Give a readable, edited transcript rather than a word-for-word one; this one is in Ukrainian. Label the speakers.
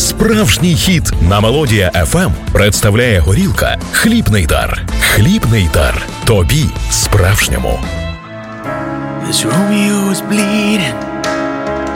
Speaker 1: Справжній хіт на Мелодія FM представляє горілка «Хлібний дар». «Хлібний дар» тобі справжньому.
Speaker 2: As Romeo was bleeding